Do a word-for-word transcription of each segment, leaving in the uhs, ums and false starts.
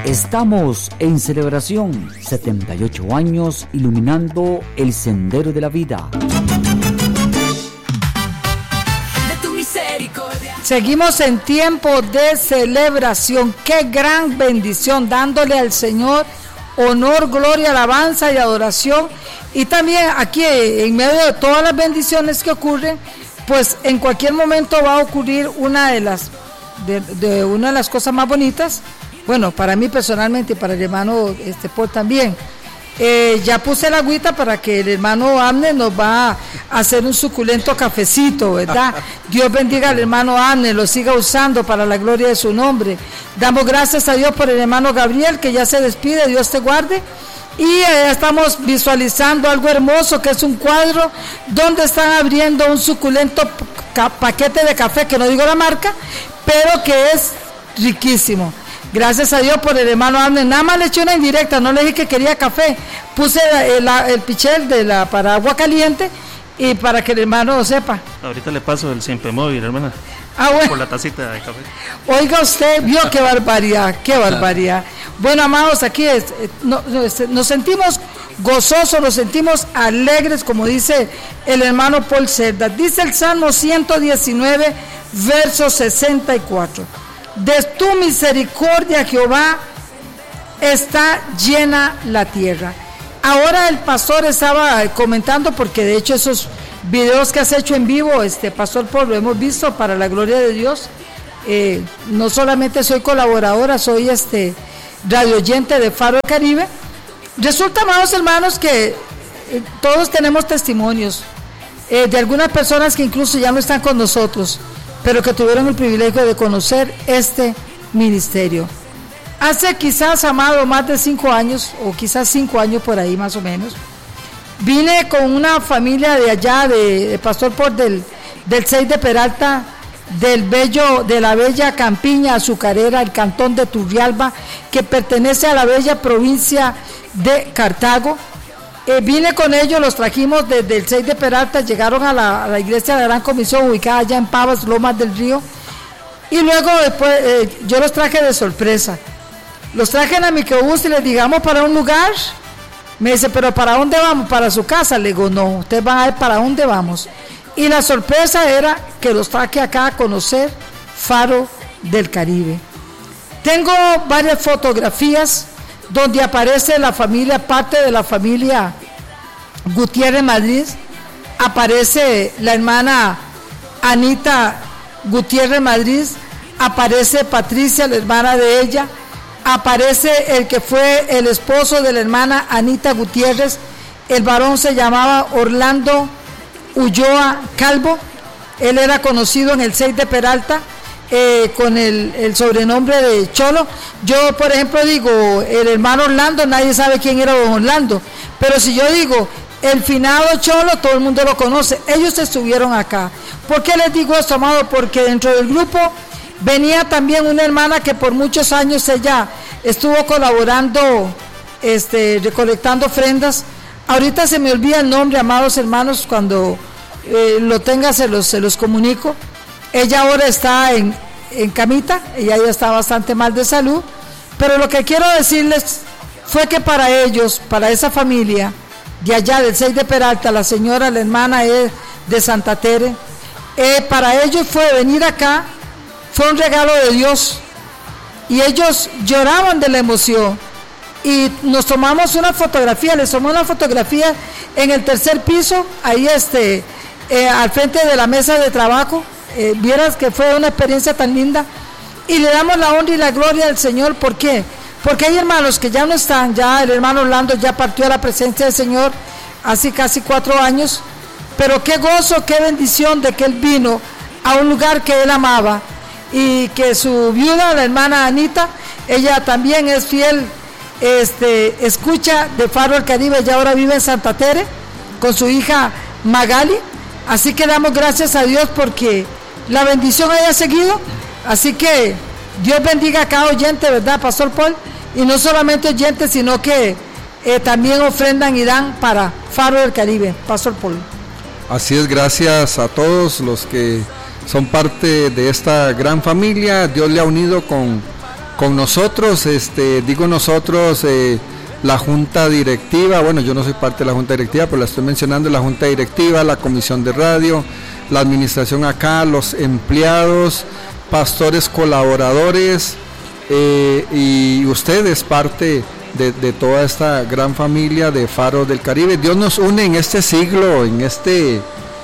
Estamos en celebración, setenta y ocho años iluminando el sendero de la vida. Seguimos en tiempo de celebración. Qué gran bendición, dándole al Señor honor, gloria, alabanza y adoración. Y también aquí, en medio de todas las bendiciones que ocurren, pues en cualquier momento va a ocurrir una de las de, de una de las cosas más bonitas. Bueno, para mí personalmente y para el hermano este Paul también. Eh, ya puse la agüita para que el hermano Abner nos va a hacer un suculento cafecito, ¿verdad? Dios bendiga al hermano Abner, lo siga usando para la gloria de su nombre. Damos gracias a Dios por el hermano Gabriel, que ya se despide, Dios te guarde. Y eh, estamos visualizando algo hermoso, que es un cuadro donde están abriendo un suculento ca- paquete de café, que no digo la marca, pero que es riquísimo. Gracias a Dios por el hermano Abner. Nada más le eché una indirecta, no le dije que quería café. Puse el, el, el pichel de la, para agua caliente y para que el hermano sepa. Ahorita le paso el siempre móvil, hermana. Ah, bueno. Por la tacita de café. Oiga usted, vio qué barbaridad, qué barbaridad. Bueno, amados, aquí es, no, nos sentimos gozosos, nos sentimos alegres, como dice el hermano Paul Cerda. Dice el Salmo ciento diecinueve, verso sesenta y cuatro. De tu misericordia, Jehová, está llena la tierra. Ahora el pastor estaba comentando, porque de hecho esos videos que has hecho en vivo, este pastor Paul, lo hemos visto para la gloria de Dios. Eh, no solamente soy colaboradora, soy este radio oyente de Faro del Caribe. Resulta, amados hermanos, que eh, todos tenemos testimonios eh, de algunas personas que incluso ya no están con nosotros, pero que tuvieron el privilegio de conocer este ministerio. Hace quizás, amado, más de cinco años, o quizás cinco años por ahí más o menos, vine con una familia de allá, de, de Pastor Paul, del, del seis de Peralta, del bello, de la bella campiña azucarera, el cantón de Turrialba, que pertenece a la bella provincia de Cartago. Eh, vine con ellos, los trajimos desde el seis de Peralta, llegaron a la, a la iglesia de la Gran Comisión, ubicada allá en Pavas, Lomas del Río, y luego después eh, yo los traje de sorpresa, los traje en la microbús y les digamos para un lugar. Me dice, pero ¿para dónde vamos? ¿Para su casa? Le digo, no, ustedes van a ver para dónde vamos. Y la sorpresa era que los traje acá a conocer Faro del Caribe. Tengo varias fotografías donde aparece la familia, parte de la familia Gutiérrez Madrid, aparece la hermana Anita Gutiérrez Madrid, aparece Patricia, la hermana de ella, aparece el que fue el esposo de la hermana Anita Gutiérrez, el varón se llamaba Orlando Ulloa Calvo, él era conocido en el seis de Peralta, Eh, con el, el sobrenombre de Cholo. Yo, por ejemplo, digo el hermano Orlando, nadie sabe quién era don Orlando, pero si yo digo el finado Cholo, todo el mundo lo conoce. Ellos estuvieron acá. ¿Por qué les digo esto, amado? Porque dentro del grupo venía también una hermana que por muchos años ella estuvo colaborando, este, recolectando ofrendas. Ahorita se me olvida el nombre, amados hermanos, cuando eh, lo tenga se los, se los comunico. Ella ahora está en, en camita, ella ya está bastante mal de salud, pero lo que quiero decirles fue que para ellos, para esa familia de allá del seis de Peralta, la señora, la hermana es de Santa Tere, eh, para ellos fue venir acá, fue un regalo de Dios, y ellos lloraban de la emoción, y nos tomamos una fotografía, les tomamos una fotografía en el tercer piso, ahí este, eh, al frente de la mesa de trabajo. Eh, vieras que fue una experiencia tan linda, y le damos la honra y la gloria al Señor. ¿Por qué? Porque hay hermanos que ya no están, ya el hermano Orlando ya partió a la presencia del Señor hace casi cuatro años, pero qué gozo, qué bendición de que él vino a un lugar que él amaba, y que su viuda, la hermana Anita, ella también es fiel este, escucha de Faro del Caribe, ella ahora vive en Santa Tere con su hija Magali, así que damos gracias a Dios porque la bendición haya seguido. Así que Dios bendiga a cada oyente, ¿verdad, Pastor Paul? Y no solamente oyentes, sino que eh, también ofrendan y dan para Faro del Caribe, Pastor Paul. Así es, gracias a todos los que son parte de esta gran familia. Dios le ha unido con con nosotros, este, digo nosotros, eh, la junta directiva, bueno, yo no soy parte de la junta directiva, pero la estoy mencionando, la junta directiva, la comisión de radio, la administración acá, los empleados, pastores colaboradores, eh, y ustedes parte de, de toda esta gran familia de Faro del Caribe. Dios nos une en este siglo, en este,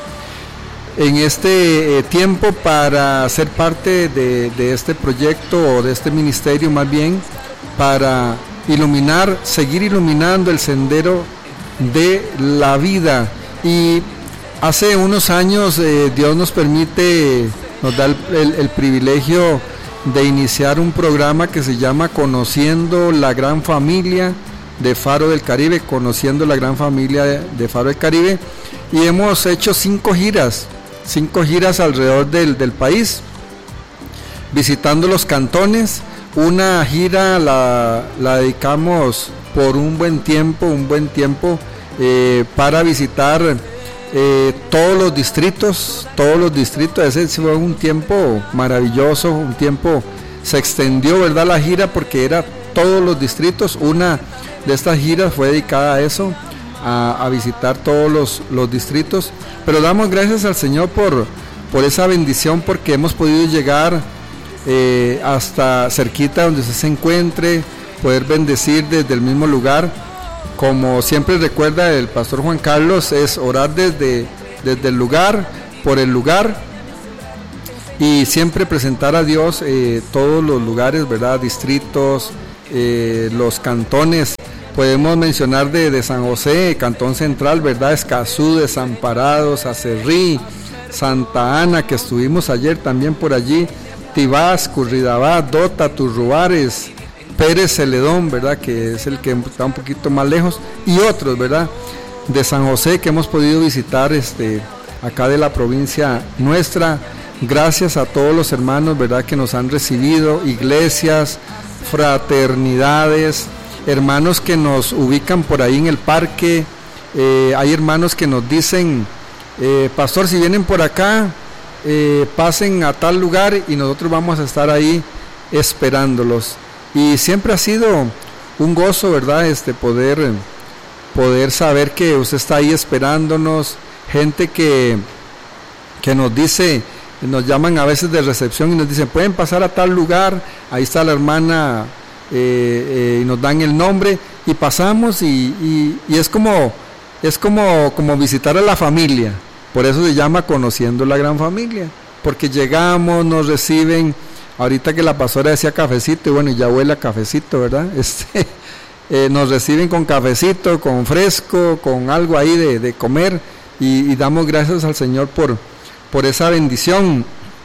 en este eh, tiempo para ser parte de, de este proyecto o de este ministerio, más bien, para iluminar, seguir iluminando el sendero de la vida. Y hace unos años eh, Dios nos permite, nos da el, el, el privilegio de iniciar un programa que se llama Conociendo la Gran Familia de Faro del Caribe, Conociendo la Gran Familia de, de Faro del Caribe, y hemos hecho cinco giras, cinco giras alrededor del, del país, visitando los cantones. Una gira la, la dedicamos por un buen tiempo, un buen tiempo eh, para visitar eh, todos los distritos, todos los distritos. Ese fue un tiempo maravilloso, un tiempo, se extendió, ¿verdad?, la gira, porque era todos los distritos. Una de estas giras fue dedicada a eso, a, a visitar todos los, los distritos, pero damos gracias al Señor por, por esa bendición, porque hemos podido llegar Eh, hasta cerquita donde usted se encuentre, poder bendecir desde el mismo lugar. Como siempre recuerda el pastor Juan Carlos, es orar desde, desde el lugar, por el lugar, y siempre presentar a Dios eh, todos los lugares, ¿verdad?, distritos, eh, los cantones. Podemos mencionar de, de San José, Cantón Central, ¿verdad?, Escazú, Desamparados, Acerrí, Santa Ana, que estuvimos ayer también por allí, Tibás, Curridabá, Dota, Turruares, Pérez Celedón, ¿verdad?, que es el que está un poquito más lejos, y otros, ¿verdad?, de San José que hemos podido visitar este, acá de la provincia nuestra. Gracias a todos los hermanos, ¿verdad?, que nos han recibido, iglesias, fraternidades, hermanos que nos ubican por ahí en el parque. Eh, hay hermanos que nos dicen, eh, pastor, si vienen por acá, Eh, pasen a tal lugar y nosotros vamos a estar ahí esperándolos. Y siempre ha sido un gozo, ¿verdad?, este poder, poder saber que usted está ahí esperándonos. Gente que, que nos dice, nos llaman a veces de recepción y nos dicen, pueden pasar a tal lugar, ahí está la hermana, eh, eh, y nos dan el nombre y pasamos, y, y, y es como, es como, como visitar a la familia. Por eso se llama Conociendo la Gran Familia, porque llegamos, nos reciben, ahorita que la pastora decía cafecito, y bueno, ya huele a cafecito, ¿verdad? Este, eh, nos reciben con cafecito, con fresco, con algo ahí de, de comer, y, y damos gracias al Señor por, por esa bendición.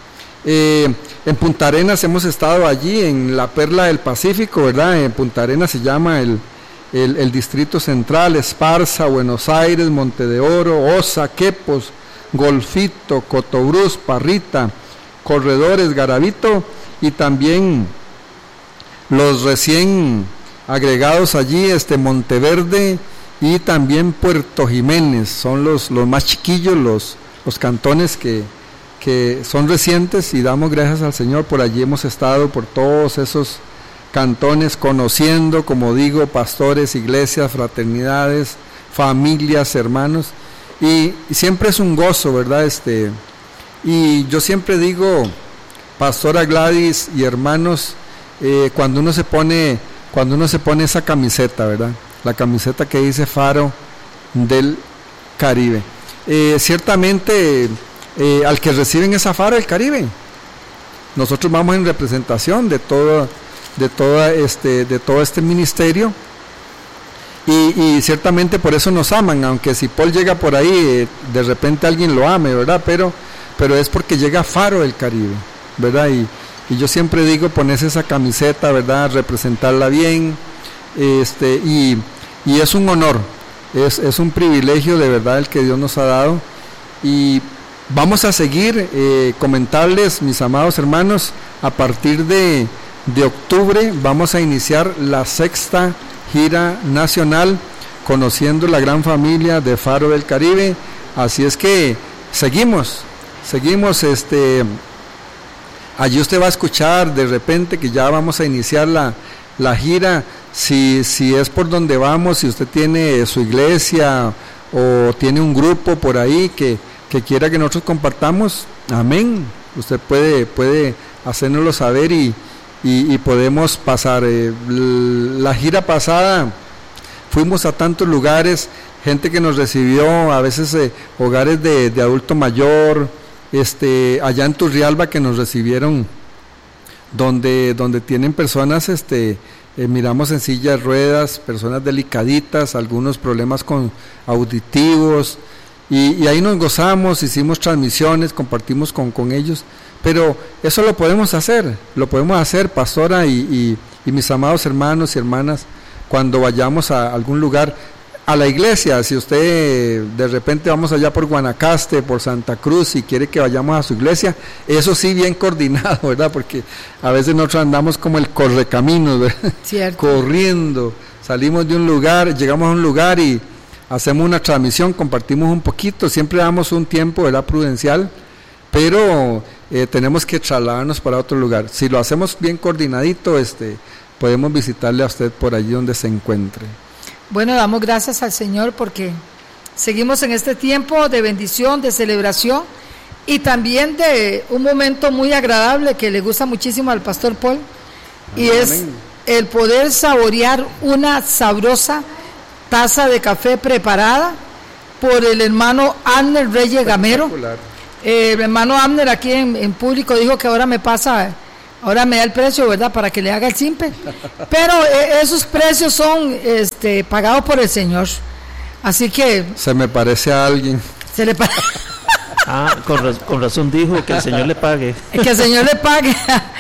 Eh, en Punta Arenas hemos estado allí, en la Perla del Pacífico, ¿verdad? En Punta Arenas se llama el... El, el Distrito Central, Esparza, Buenos Aires, Monte de Oro, Osa, Quepos, Golfito, Cotobruz, Parrita, Corredores, Garavito, y también los recién agregados allí, este Monteverde y también Puerto Jiménez. Son los, los más chiquillos, los, los cantones que, que son recientes, y damos gracias al Señor. Por allí hemos estado, por todos esos cantones, conociendo, como digo, pastores, iglesias, fraternidades, familias, hermanos, y, y siempre es un gozo, ¿verdad? Este, y yo siempre digo, pastora Gladys y hermanos, eh, cuando uno se pone, cuando uno se pone esa camiseta, ¿verdad?, la camiseta que dice Faro del Caribe, eh, ciertamente eh, al que reciben esa Faro del Caribe, nosotros vamos en representación de todo de toda este de todo este ministerio, y, y ciertamente por eso nos aman, aunque si Paul llega por ahí, eh, de repente alguien lo ame, ¿verdad?, pero pero es porque llega Faro del Caribe, ¿verdad? Y, y yo siempre digo, ponerse esa camiseta, ¿verdad?, representarla bien, este y, y es un honor, es, es un privilegio de verdad el que Dios nos ha dado. Y vamos a seguir, eh, comentarles, mis amados hermanos, a partir de de octubre vamos a iniciar la sexta gira nacional, Conociendo la Gran Familia de Faro del Caribe. Así es que seguimos, seguimos este allí usted va a escuchar de repente que ya vamos a iniciar la, la gira, si, si es por donde vamos, si usted tiene su iglesia o tiene un grupo por ahí que, que quiera que nosotros compartamos, amén, usted puede, puede hacérnoslo saber y, y, y podemos pasar. Eh, la gira pasada fuimos a tantos lugares, gente que nos recibió, a veces eh, hogares de, de adulto mayor, este, allá en Turrialba que nos recibieron, donde, donde tienen personas, este, eh, miramos en sillas de ruedas, personas delicaditas, algunos problemas con auditivos, y, y ahí nos gozamos, hicimos transmisiones, compartimos con, con ellos, pero eso lo podemos hacer, lo podemos hacer, pastora y, y, y mis amados hermanos y hermanas, cuando vayamos a algún lugar, a la iglesia, si usted de repente vamos allá por Guanacaste, por Santa Cruz, y quiere que vayamos a su iglesia, eso sí bien coordinado, ¿verdad? Porque a veces nosotros andamos como el correcaminos, ¿verdad? Cierto. Corriendo, salimos de un lugar, llegamos a un lugar y hacemos una transmisión, compartimos un poquito, siempre damos un tiempo, ¿verdad? Prudencial, pero eh, tenemos que trasladarnos para otro lugar. Si lo hacemos bien coordinadito, este, podemos visitarle a usted por allí donde se encuentre. Bueno, damos gracias al Señor porque seguimos en este tiempo de bendición, de celebración y también de un momento muy agradable que le gusta muchísimo al pastor Paul, y amén, es el poder saborear una sabrosa taza de café preparada por el hermano Abner Reyes Gamero. Eh, el hermano Abner aquí en, en público dijo que ahora me pasa... Ahora me da el precio, ¿verdad? Para que le haga el simpe. Pero eh, esos precios son este, pagados por el Señor. Así que... Se me parece a alguien. Se le parece... Ah, con, raz- con razón dijo que el Señor le pague. Que el Señor le pague.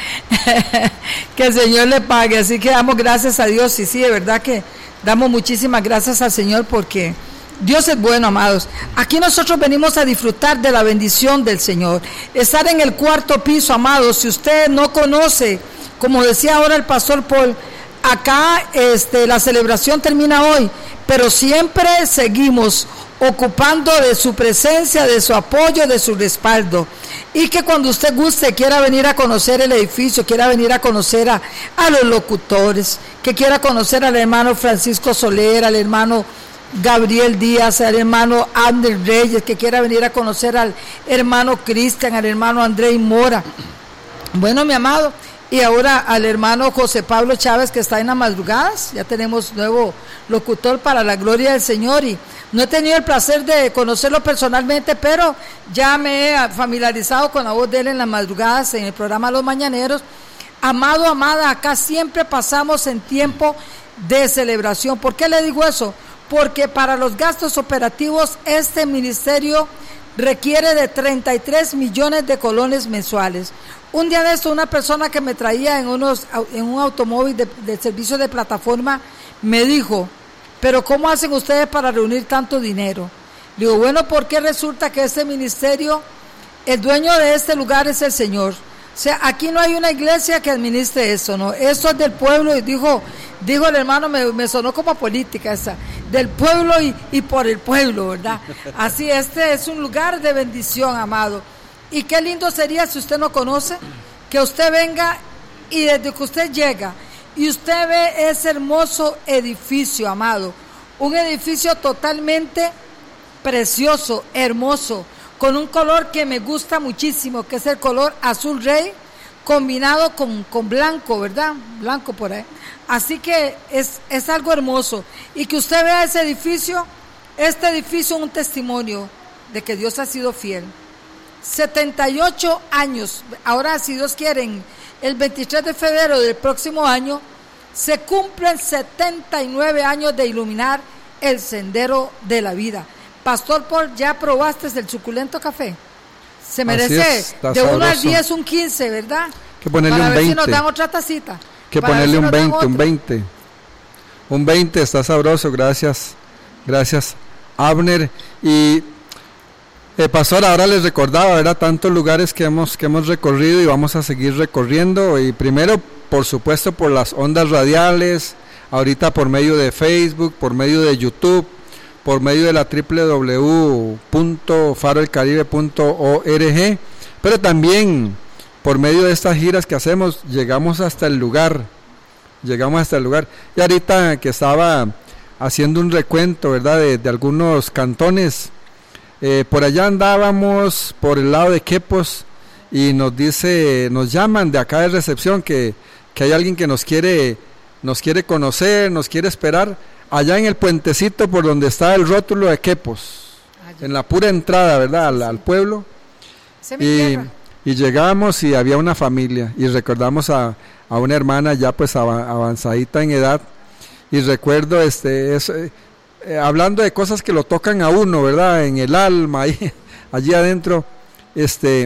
Que el Señor le pague. Así que damos gracias a Dios. Y sí, de verdad que damos muchísimas gracias al Señor porque... Dios es bueno, amados. Aquí nosotros venimos a disfrutar de la bendición del Señor. Estar en el cuarto piso, amados. Si usted no conoce, como decía ahora el pastor Paul, acá este, la celebración termina hoy, pero siempre seguimos ocupando de su presencia, de su apoyo, de su respaldo. Y que cuando usted guste, quiera venir a conocer el edificio, quiera venir a conocer a, a los locutores, que quiera conocer al hermano Francisco Soler, al hermano Gabriel Díaz, al hermano Abner Reyes, que quiera venir a conocer al hermano Cristian, al hermano André Mora, bueno, mi amado, y ahora al hermano José Pablo Chávez, que está en las madrugadas. Ya tenemos nuevo locutor para la gloria del Señor, y no he tenido el placer de conocerlo personalmente, pero ya me he familiarizado con la voz de él en las madrugadas, en el programa Los Mañaneros. Amado, amada, acá siempre pasamos en tiempo de celebración. ¿Por qué le digo eso? Porque para los gastos operativos este ministerio requiere de treinta y tres millones de colones mensuales. Un día de esto, una persona que me traía en, unos, en un automóvil de, de servicio de plataforma me dijo, pero ¿cómo hacen ustedes para reunir tanto dinero? Digo, bueno, porque resulta que este ministerio, el dueño de este lugar es el Señor. O sea, aquí no hay una iglesia que administre eso, ¿no? Eso es del pueblo, y dijo, dijo el hermano, me, me sonó como política esa, del pueblo y, y por el pueblo, ¿verdad? Así, este es un lugar de bendición, amado. Y qué lindo sería, si usted no conoce, que usted venga y desde que usted llega y usted ve ese hermoso edificio, amado, un edificio totalmente precioso, hermoso, con un color que me gusta muchísimo, que es el color azul rey, combinado con, con blanco, ¿verdad? Blanco por ahí. Así que es, es algo hermoso. Y que usted vea ese edificio, este edificio es un testimonio de que Dios ha sido fiel. setenta y ocho años, ahora si Dios quiere, el veintitrés de febrero del próximo año, se cumplen setenta y nueve años de iluminar el sendero de la vida. Pastor Paul, ¿ya probaste el suculento café? Se merece es, de uno al diez un quince, ¿verdad? Que ponerle Para un ver veinte. si nos dan otra tacita. Que Para ponerle si un veinte, un un veinte. Un veinte, está sabroso, gracias. Gracias, Abner. Y eh, pastor, ahora les recordaba, ¿verdad? Tantos lugares que hemos, que hemos recorrido y vamos a seguir recorriendo. Y primero, por supuesto, por las ondas radiales, ahorita por medio de Facebook, por medio de YouTube, por medio de la doble u doble u doble u punto faro el caribe punto org, pero también por medio de estas giras que hacemos, llegamos hasta el lugar, llegamos hasta el lugar. Y ahorita que estaba haciendo un recuento, ¿verdad?, de, de algunos cantones, eh, por allá andábamos por el lado de Quepos, y nos dice, nos llaman de acá de recepción que, que hay alguien que nos quiere, nos quiere conocer, nos quiere esperar, allá en el puentecito por donde está el rótulo de Quepos, en la pura entrada, ¿verdad?, al, al pueblo. Y, y llegamos y había una familia, y recordamos a, a una hermana ya pues avanzadita en edad, y recuerdo este es, eh, hablando de cosas que lo tocan a uno, ¿verdad?, en el alma, ahí, allí adentro, este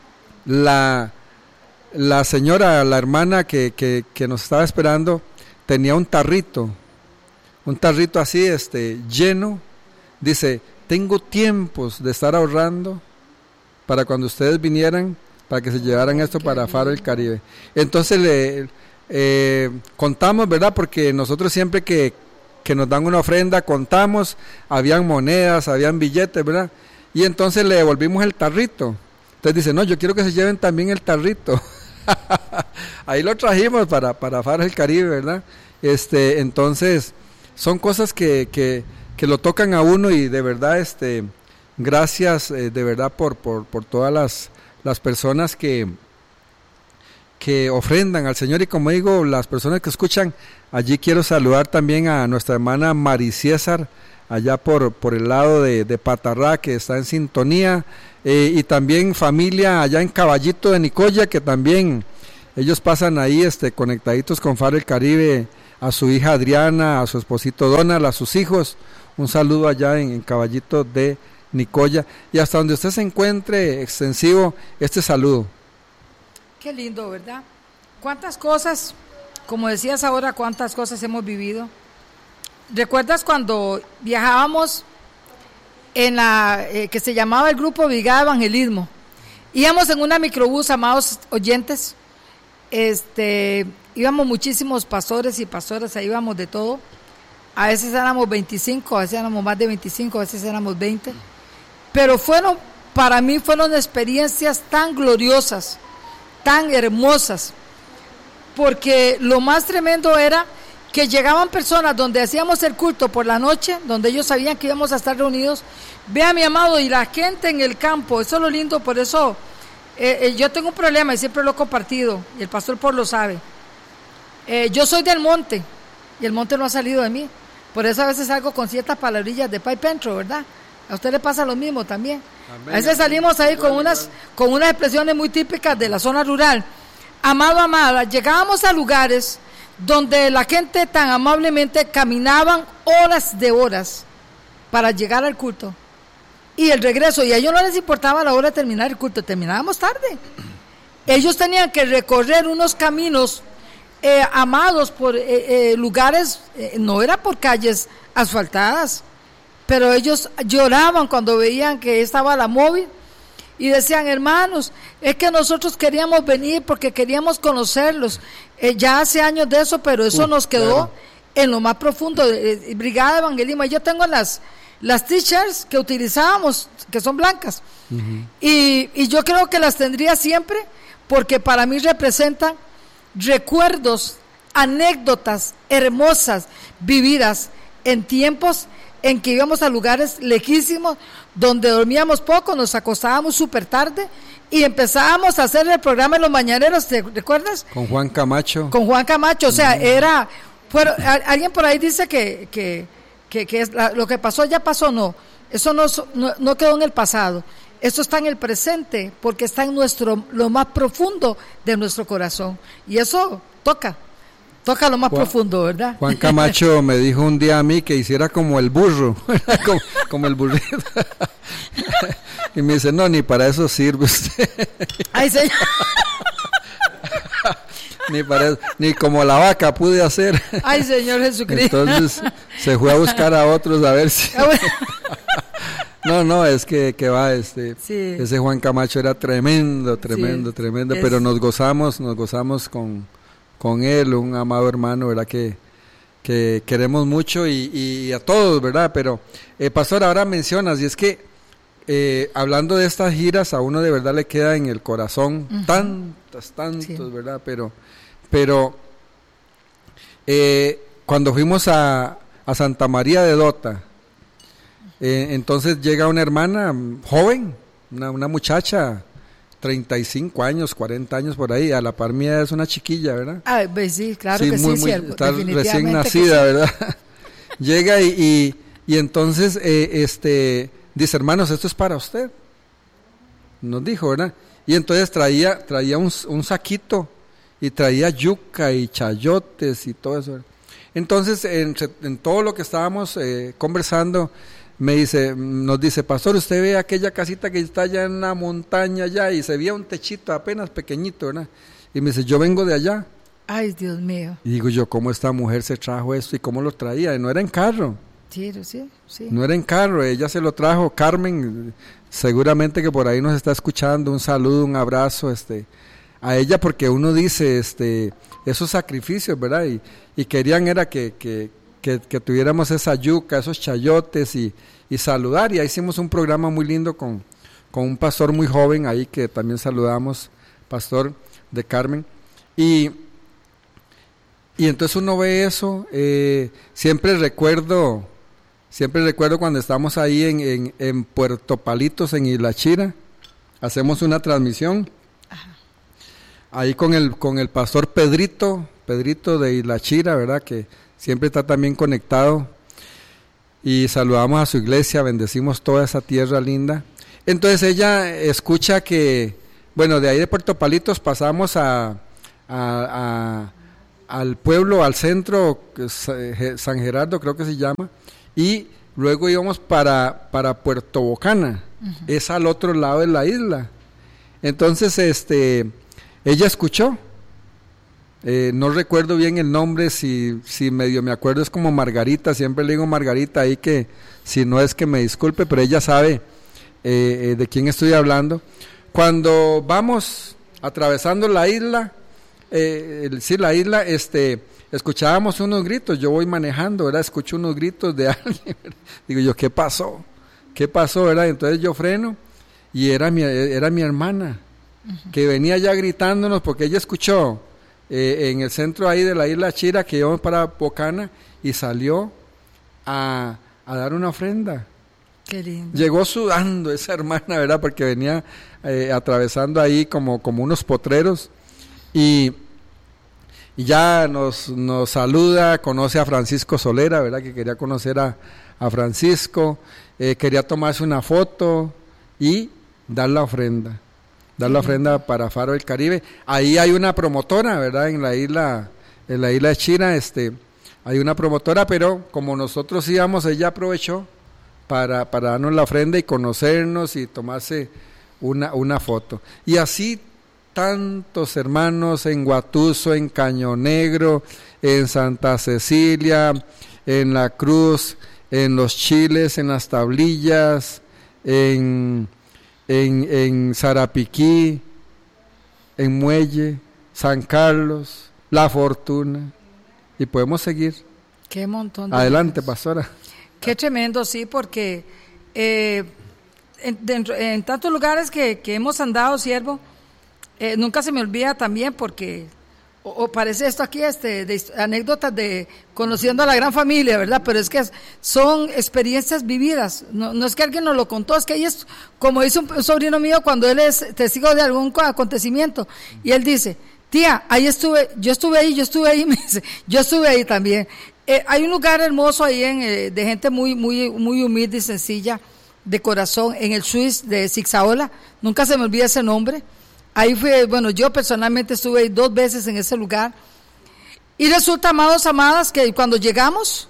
la, la señora, la hermana que, que, que nos estaba esperando, tenía un tarrito, un tarrito así, este, lleno, dice, tengo tiempos de estar ahorrando para cuando ustedes vinieran, para que se llevaran esto para Faro del Caribe. Entonces le eh, contamos, ¿verdad?, porque nosotros siempre que, que nos dan una ofrenda, contamos, habían monedas, habían billetes, ¿verdad?, y entonces le devolvimos el tarrito. Entonces dice, no, yo quiero que se lleven también el tarrito. Ahí lo trajimos para, para Faro del Caribe, ¿verdad? Este, entonces, son cosas que, que, que lo tocan a uno, y de verdad, este, gracias eh, de verdad por, por, por todas las, las personas que, que ofrendan al Señor, y como digo, las personas que escuchan, allí quiero saludar también a nuestra hermana Mari César, allá por, por el lado de, de Patarrá, que está en sintonía, eh, y también familia allá en Caballito de Nicoya, que también ellos pasan ahí este, conectaditos con Faro del Caribe, a su hija Adriana, a su esposito Donald, a sus hijos, un saludo allá en, en Caballito de Nicoya, y hasta donde usted se encuentre, extensivo este saludo. Qué lindo, ¿verdad? Cuántas cosas, como decías ahora, cuántas cosas hemos vivido. ¿Recuerdas cuando viajábamos en la eh, que se llamaba el grupo Brigada Evangelismo? Íbamos en una microbús, amados oyentes, este, íbamos muchísimos pastores y pastoras, ahí íbamos de todo. A veces éramos veinticinco, a veces éramos más de veinticinco, a veces éramos veinte. Pero fueron, para mí fueron experiencias tan gloriosas, tan hermosas, porque lo más tremendo era que llegaban personas donde hacíamos el culto por la noche, donde ellos sabían que íbamos a estar reunidos. Vea, mi amado, y la gente en el campo, eso es lo lindo, por eso eh, eh, yo tengo un problema y siempre lo he compartido, y el pastor Paul lo sabe. Eh, yo soy del monte, y el monte no ha salido de mí, por eso a veces salgo con ciertas palabrillas de Pai Pentro, ¿verdad? A usted le pasa lo mismo también. Amén. A veces salimos ahí con unas, con unas expresiones muy típicas de la zona rural. Amado, amada, llegábamos a lugares donde la gente tan amablemente caminaban horas de horas para llegar al culto y el regreso, y a ellos no les importaba la hora de terminar el culto, terminábamos tarde. Ellos tenían que recorrer unos caminos eh, amados por eh, eh, lugares, eh, no era por calles asfaltadas, pero ellos lloraban cuando veían que estaba la móvil y decían, hermanos, es que nosotros queríamos venir porque queríamos conocerlos. Eh, ya hace años de eso, pero eso uh, nos quedó claro. En lo más profundo. Eh, Brigada de Evangelismo. Yo tengo las, las t-shirts que utilizábamos, que son blancas, uh-huh. y, y yo creo que las tendría siempre, porque para mí representan recuerdos, anécdotas hermosas, vividas en tiempos en que íbamos a lugares lejísimos, donde dormíamos poco, nos acostábamos súper tarde y empezábamos a hacer el programa en los mañaneros, ¿te recuerdas? Con Juan Camacho. Con Juan Camacho, o sea, era, fueron, alguien por ahí dice que, que, que, que es la, lo que pasó ya pasó, no, eso no, no, no quedó en el pasado, eso está en el presente, porque está en nuestro, lo más profundo de nuestro corazón, y eso toca. Toca lo más Juan, profundo, ¿verdad? Juan Camacho me dijo un día a mí que hiciera como el burro, como, como el burrito. Y me dice, no, ni para eso sirve usted. Ay, señor. Ni para eso, ni como la vaca pude hacer. Ay, Señor Jesucristo. Entonces se fue a buscar a otros a ver si... No, no, es que, que va, este, sí. Ese Juan Camacho era tremendo, tremendo, sí, tremendo, es... pero nos gozamos, nos gozamos con... con él, un amado hermano, ¿verdad? Que, que queremos mucho y, y a todos, ¿verdad? Pero, eh, pastor, ahora mencionas, y es que eh, hablando de estas giras, a uno de verdad le queda en el corazón uh-huh. tan, tantos, tantos, Sí. ¿verdad? Pero, pero eh, cuando fuimos a, a Santa María de Dota, eh, entonces llega una hermana joven, una, una muchacha, treinta y cinco años, cuarenta años por ahí, a la par mía es una chiquilla, ¿verdad? Ah, pues sí, claro Sí, que muy, sí, muy- cierto, está definitivamente recién que nacida, sí. ¿verdad? Llega y, y, y entonces eh, este dice, hermanos, esto es para usted. Nos dijo, ¿verdad? Y entonces traía traía un, un saquito y traía yuca y chayotes y todo eso. Entonces, en, en todo lo que estábamos eh, conversando, me dice, nos dice, pastor, usted ve aquella casita que está allá en la montaña allá y se veía un techito apenas pequeñito, ¿verdad? Y me dice, yo vengo de allá. Ay, Dios mío. Y digo yo, ¿cómo esta mujer se trajo esto y cómo lo traía? Y no era en carro, Sí, sí, sí. no era en carro, ella se lo trajo. Carmen, seguramente que por ahí nos está escuchando, un saludo, un abrazo, este, a ella, porque uno dice, este, esos sacrificios, ¿verdad? Y, y querían era que, que, que, que tuviéramos esa yuca, esos chayotes y, y saludar, y ahí hicimos un programa muy lindo con, con un pastor muy joven ahí que también saludamos, pastor de Carmen, y, y entonces uno ve eso, eh, siempre recuerdo, siempre recuerdo cuando estamos ahí en, en, en Puerto Palitos, en Isla Chira, hacemos una transmisión, ahí con el con el pastor Pedrito, Pedrito de Isla Chira, ¿verdad? Que siempre está también conectado. Y saludamos a su iglesia, bendecimos toda esa tierra linda. Entonces ella escucha que, bueno, de ahí de Puerto Palitos pasamos a, a, a al pueblo, al centro, San Gerardo creo que se llama, y luego íbamos para, para Puerto Bocana, uh-huh. Es al otro lado de la isla. Entonces, este... ella escuchó, eh, no recuerdo bien el nombre, si, si medio me acuerdo es como Margarita, siempre le digo Margarita ahí que si no es que me disculpe, pero ella sabe eh, eh, de quién estoy hablando. Cuando vamos atravesando la isla, eh, el, sí, la isla, este, escuchábamos unos gritos, yo voy manejando, ¿verdad? Escucho unos gritos de alguien, ¿verdad? Digo yo, ¿qué pasó? ¿Qué pasó, verdad? Entonces yo freno y era mi, era mi hermana, uh-huh. Que venía ya gritándonos porque ella escuchó eh, en el centro ahí de la isla Chira que íbamos para Bocana y salió a, a dar una ofrenda. Qué lindo. Llegó sudando esa hermana, ¿verdad? Porque venía eh, atravesando ahí como, como unos potreros y, y ya nos, nos saluda, conoce a Francisco Solera, ¿verdad? Que quería conocer a, a Francisco, eh, quería tomarse una foto y dar la ofrenda. Dar la ofrenda para Faro del Caribe. Ahí hay una promotora, ¿verdad? En la isla, en la isla de China, este, hay una promotora, pero como nosotros íbamos, ella aprovechó para, para darnos la ofrenda y conocernos y tomarse una, una foto. Y así tantos hermanos en Guatuso, en Caño Negro, en Santa Cecilia, en La Cruz, en Los Chiles, en Las Tablillas, en... En, en Sarapiquí, en Muelle, San Carlos, La Fortuna, y podemos seguir. Qué montón de Adelante, cosas. pastora. Qué tremendo, sí, porque eh, en, dentro, en tantos lugares que, que hemos andado, siervo, eh, nunca se me olvida también porque, o, o parece esto aquí, este, de anécdotas de conociendo a la gran familia, ¿verdad? Pero es que son experiencias vividas, no, no es que alguien nos lo contó, es que ella es, como dice un, un sobrino mío cuando él es testigo de algún acontecimiento, y él dice, tía, ahí estuve, yo estuve ahí, yo estuve ahí, me dice, yo estuve ahí también. Eh, hay un lugar hermoso ahí en, eh, de gente muy, muy, muy humilde y sencilla, de corazón, en el Swiss de Zigzaola, nunca se me olvida ese nombre. Ahí fue, bueno, yo personalmente estuve ahí dos veces en ese lugar. Y resulta, amados, amadas, que cuando llegamos,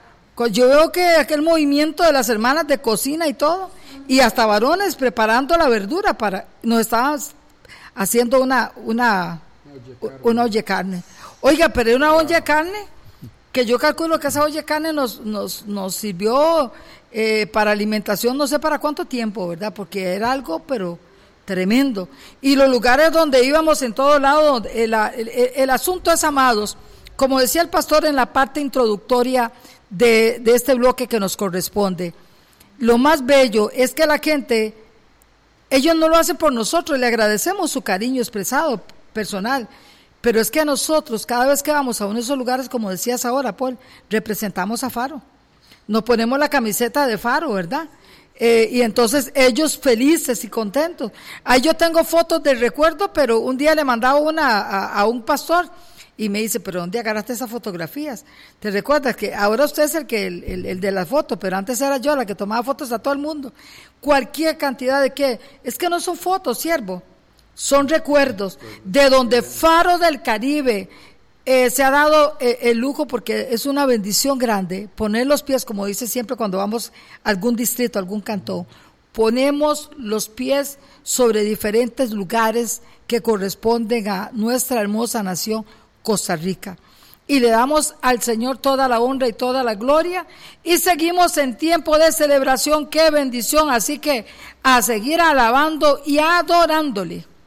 yo veo que aquel movimiento de las hermanas de cocina y todo, y hasta varones preparando la verdura para, nos estaban haciendo una, una, una olla de carne. Oiga, pero una olla de carne, que yo calculo que esa olla de carne nos, nos, nos sirvió eh, para alimentación, no sé para cuánto tiempo, ¿verdad? Porque era algo, pero... tremendo. Y los lugares donde íbamos en todo lado, el, el, el asunto es, amados, como decía el pastor en la parte introductoria de, de este bloque que nos corresponde, lo más bello es que la gente, ellos no lo hacen por nosotros, le agradecemos su cariño expresado, personal. Pero es que nosotros, cada vez que vamos a uno de esos lugares, como decías ahora, Paul, representamos a Faro. Nos ponemos la camiseta de Faro, ¿verdad? Eh, y entonces ellos felices y contentos. Ahí yo tengo fotos de recuerdo, pero un día le mandaba una a, a un pastor y me dice, pero ¿dónde agarraste esas fotografías? ¿Te recuerdas que ahora usted es el que el, el, el de las fotos, pero antes era yo la que tomaba fotos a todo el mundo? Cualquier cantidad de qué. Es que no son fotos, siervo. Son recuerdos de donde Faro del Caribe eh, se ha dado eh, el lujo, porque es una bendición grande poner los pies, como dice siempre cuando vamos a algún distrito, a algún cantón, ponemos los pies sobre diferentes lugares que corresponden a nuestra hermosa nación, Costa Rica. Y le damos al Señor toda la honra y toda la gloria, y seguimos en tiempo de celebración. ¡Qué bendición! Así que a seguir alabando y adorándole.